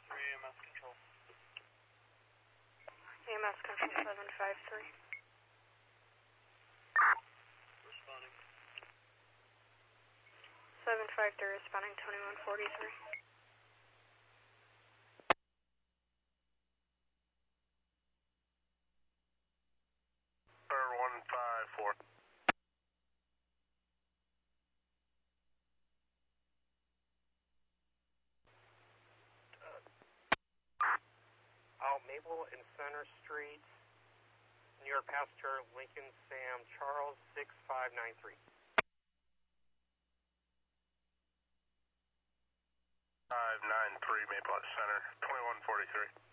EMS control. EMS control 753. Responding. 753 responding 2143. Sir 154. Maple and Center Streets, New York Passenger, Lincoln Sam Charles 6593. 593 Maple at Center, 2143.